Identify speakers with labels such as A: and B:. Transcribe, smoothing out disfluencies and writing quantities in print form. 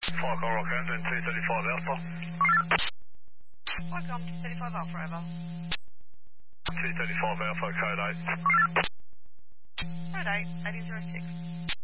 A: Falcon Rock Engine 235 Alpha.
B: Welcome to 35 Alpha, over.
A: 235 Alpha, code 8.
B: Code 8, 8006.